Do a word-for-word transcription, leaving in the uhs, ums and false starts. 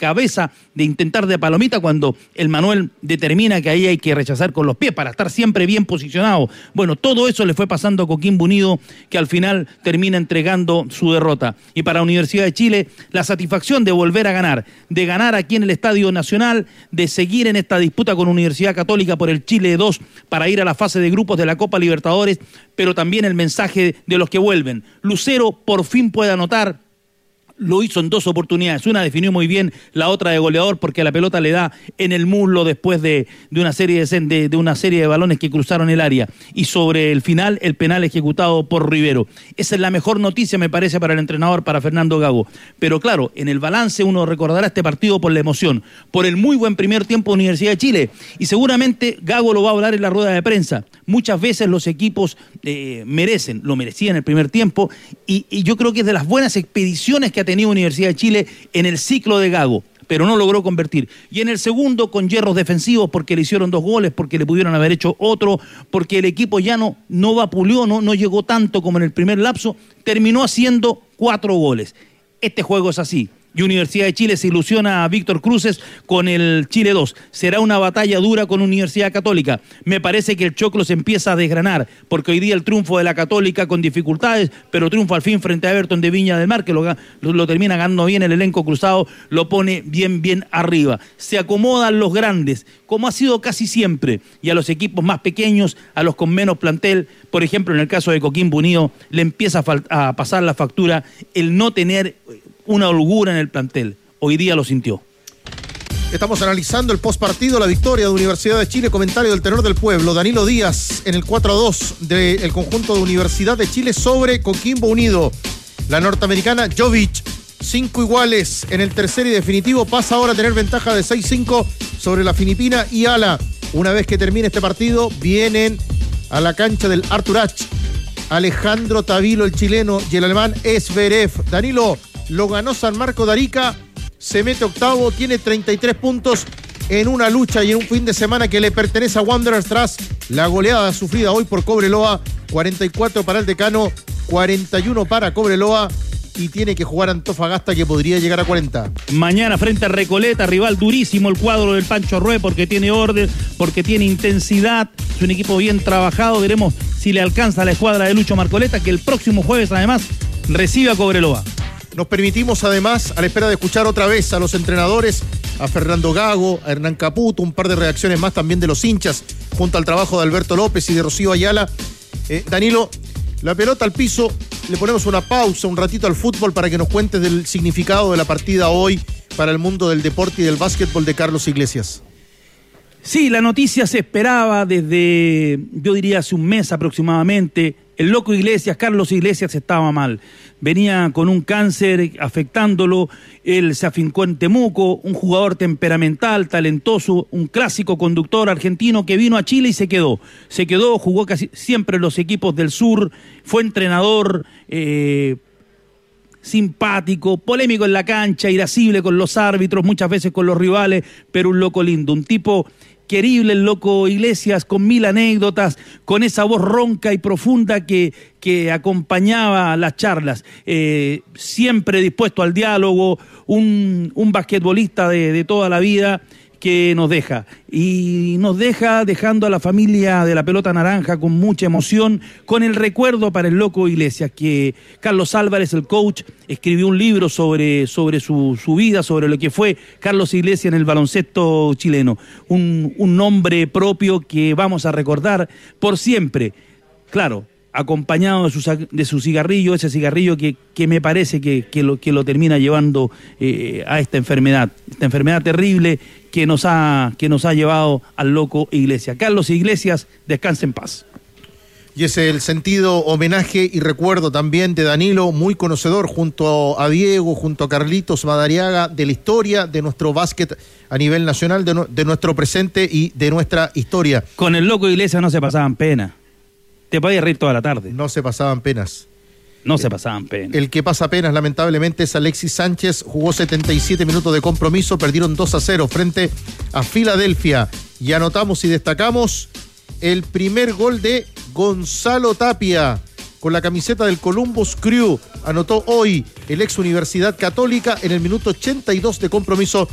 cabeza, de intentar de palomita, cuando el Manuel determina que ahí hay que rechazar con los pies para estar siempre bien posicionado. Bueno, todo eso le fue pasando a Coquimbo Unido, que al final termina entregando su derrota. Y para Universidad de Chile, la satisfacción de volver a ganar, de ganar aquí en el Estadio Nacional, de seguir en esta disputa con Universidad Católica por el Chile dos para ir a la fase de grupos de la Copa Libertadores, pero también el mensaje de los que vuelven. Lucero por fin puede anotar. Lo hizo en dos oportunidades, una definió muy bien, la otra de goleador, porque la pelota le da en el muslo después de, de, una serie de, de, de una serie de balones que cruzaron el área, y sobre el final el penal ejecutado por Rivero. Esa es la mejor noticia, me parece, para el entrenador, para Fernando Gago. Pero claro, en el balance uno recordará este partido por la emoción, por el muy buen primer tiempo de Universidad de Chile, y seguramente Gago lo va a hablar en la rueda de prensa. Muchas veces los equipos eh, merecen, lo merecían en el primer tiempo, y, y yo creo que es de las buenas expediciones que ha tenido Universidad de Chile en el ciclo de Gago, pero no logró convertir. Y en el segundo, con hierros defensivos, porque le hicieron dos goles, porque le pudieron haber hecho otro, porque el equipo ya no, no vapuleó, no, no llegó tanto como en el primer lapso, terminó haciendo cuatro goles. Este juego es así. Y Universidad de Chile se ilusiona a Víctor Cruces con el Chile dos. Será una batalla dura con Universidad Católica. Me parece que el choclo se empieza a desgranar, porque hoy día el triunfo de la Católica con dificultades, pero triunfo al fin frente a Everton de Viña del Mar, que lo, lo, lo termina ganando bien el elenco cruzado, lo pone bien, bien arriba. Se acomodan los grandes, como ha sido casi siempre, y a los equipos más pequeños, a los con menos plantel, por ejemplo, en el caso de Coquimbo Unido, le empieza a, fal- a pasar la factura el no tener una holgura en el plantel. Hoy día lo sintió. Estamos analizando el postpartido, la victoria de Universidad de Chile, comentario del tenor del pueblo, Danilo Díaz, en el cuatro a dos del conjunto de Universidad de Chile sobre Coquimbo Unido. La norteamericana Jovic, cinco iguales en el tercer y definitivo, pasa ahora a tener ventaja de seis cinco sobre la filipina Yala. Una vez que termine este partido, vienen a la cancha del Arturach Alejandro Tavilo, el chileno, y el alemán Zverev. Danilo, lo ganó San Marco de Arica, se mete octavo, tiene treinta y tres puntos en una lucha y en un fin de semana que le pertenece a Wanderers tras la goleada sufrida hoy por Cobreloa. Cuarenta y cuatro para el Decano, cuarenta y uno para Cobreloa, y tiene que jugar Antofagasta, que podría llegar a cuarenta. Mañana frente a Recoleta, rival durísimo el cuadro del Pancho Rué, porque tiene orden, porque tiene intensidad, es un equipo bien trabajado. Veremos si le alcanza a la escuadra de Lucho Marcoleta, que el próximo jueves además recibe a Cobreloa. Nos permitimos además, a la espera de escuchar otra vez a los entrenadores, a Fernando Gago, a Hernán Caputo, un par de reacciones más también de los hinchas, junto al trabajo de Alberto López y de Rocío Ayala. Eh, Danilo, la pelota al piso, le ponemos una pausa, un ratito al fútbol para que nos cuentes del significado de la partida hoy para el mundo del deporte y del básquetbol de Carlos Iglesias. Sí, la noticia se esperaba desde, yo diría, hace un mes aproximadamente. El loco Iglesias, Carlos Iglesias, estaba mal. Venía con un cáncer afectándolo. Él se afincó en Temuco, un jugador temperamental, talentoso, un clásico conductor argentino que vino a Chile y se quedó. Se quedó, jugó casi siempre en los equipos del sur, fue entrenador, eh, simpático, polémico en la cancha, irascible con los árbitros, muchas veces con los rivales, pero un loco lindo, un tipo querible, el loco Iglesias, con mil anécdotas, con esa voz ronca y profunda que, que acompañaba las charlas, eh, siempre dispuesto al diálogo, un, un basquetbolista de, de toda la vida que nos deja, y nos deja dejando a la familia de la pelota naranja con mucha emoción, con el recuerdo para el loco Iglesias, que Carlos Álvarez, el coach, escribió un libro sobre, sobre su, su vida, sobre lo que fue Carlos Iglesias en el baloncesto chileno, un, un nombre propio que vamos a recordar por siempre, claro, acompañado de su, de su cigarrillo, ese cigarrillo que, que me parece que, que, lo, que lo termina llevando eh, a esta enfermedad, esta enfermedad terrible que nos ha, que nos ha llevado al loco Iglesias. Carlos Iglesias, descanse en paz. Y ese es el sentido, homenaje y recuerdo también de Danilo, muy conocedor junto a Diego, junto a Carlitos Madariaga, de la historia de nuestro básquet a nivel nacional, de, no, de nuestro presente y de nuestra historia. Con el loco Iglesias no se pasaban pena. Te podías reír toda la tarde. No se pasaban penas. No se pasaban penas. El que pasa penas, lamentablemente, es Alexis Sánchez. Jugó setenta y siete minutos de compromiso, perdieron dos a cero frente a Filadelfia. Y anotamos y destacamos el primer gol de Gonzalo Tapia, con la camiseta del Columbus Crew. Anotó hoy el ex Universidad Católica en el minuto ochenta y dos de compromiso